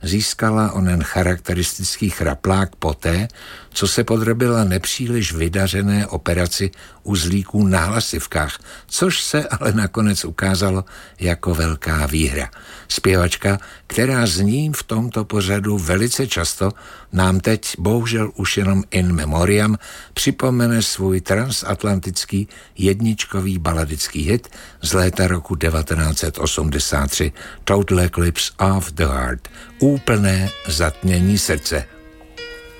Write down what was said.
získala onen charakteristický chraplák poté, co se podrobila nepříliš vydařené operaci uzlíků na hlasivkách, což se ale nakonec ukázalo jako velká výhra. Zpěvačka, která zní v tomto pořadu velice často, nám teď bohužel už jenom in memoriam připomene svůj transatlantický jedničkový baladický hit z léta roku 1983 Total Eclipse of the Heart, úplné zatmění srdce.